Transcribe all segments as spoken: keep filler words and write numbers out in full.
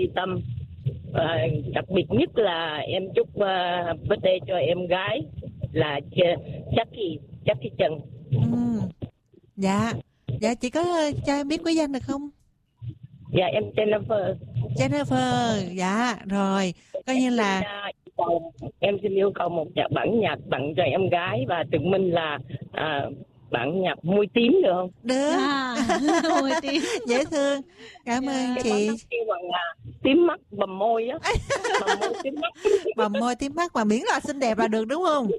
Tâm. À, đặc biệt nhất là em chúc uh, birthday cho em gái là Jackie Jackie Trần. Ừ. Dạ, dạ chị có cho em biết quý danh được không? Dạ em Jennifer. Jennifer, dạ rồi, coi như là em xin yêu cầu một nhạc bản nhạc tặng cho em gái và tự mình là à, bản nhạc môi tím được không? Được. À, môi tím dễ thương. Cảm dạ. ơn Cái chị. món kêu bằng là tím mắt bầm môi á. Bầm môi tím mắt. Bầm môi tím mắt mà miễn là xinh đẹp là được đúng không?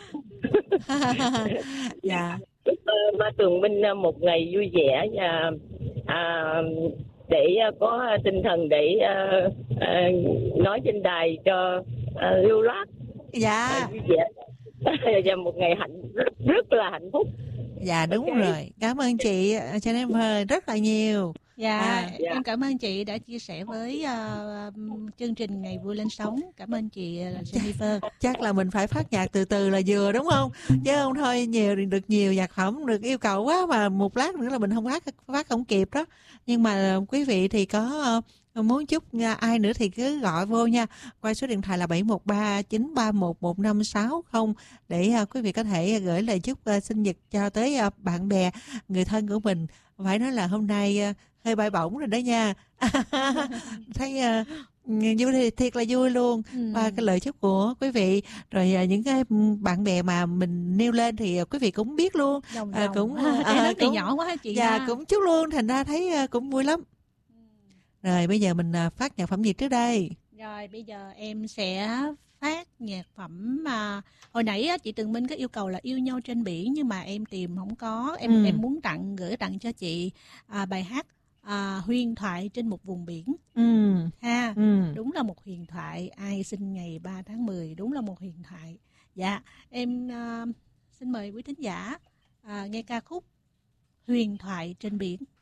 Dạ. Ba Tường Minh một ngày vui vẻ và à, để có tinh thần để uh, uh, nói trên đài cho uh, lưu loát. Dạ. Uh, vui vẻ và một ngày hạnh rất, rất là hạnh phúc. Dạ đúng okay. Rồi, cảm ơn chị Jennifer rất là nhiều. Dạ, à, dạ, em cảm ơn chị đã chia sẻ với uh, chương trình Ngày Vui Lên Sóng. Cảm ơn chị uh, Jennifer. Chắc là mình phải phát nhạc từ từ là vừa đúng không? Chứ không thôi nhiều được nhiều nhạc phẩm được yêu cầu quá mà một lát nữa là mình không phát phát không kịp đó. Nhưng mà quý vị thì có uh, muốn chúc ai nữa thì cứ gọi vô nha. Qua số điện thoại là bảy một ba chín ba một một năm sáu không để uh, quý vị có thể gửi lời chúc uh, sinh nhật cho tới uh, bạn bè, người thân của mình. Phải nói là hôm nay uh, hơi bay bổng rồi đó nha. Thấy uh, vui thì thiệt là vui luôn. ừ. Và cái lời chúc của quý vị rồi uh, những cái bạn bè mà mình nêu lên thì uh, quý vị cũng biết luôn. Đồng, uh, cũng uh, nó cũng nhỏ quá chị. Dạ ha. cũng chúc luôn, thành ra thấy uh, cũng vui lắm. Rồi bây giờ mình uh, phát nhạc phẩm gì trước đây? Rồi bây giờ em sẽ phát nhạc phẩm mà hồi nãy á, chị Tường Minh có yêu cầu là Yêu Nhau Trên Biển nhưng mà em tìm không có. Em ừ. em muốn tặng gửi tặng cho chị à, bài hát à, Huyền Thoại Trên Một Vùng Biển. Ừ. Ha, ừ. Đúng là một huyền thoại. Ai sinh ngày ba tháng mười đúng là một huyền thoại. Dạ, em uh, xin mời quý thính giả uh, nghe ca khúc Huyền Thoại Trên Biển.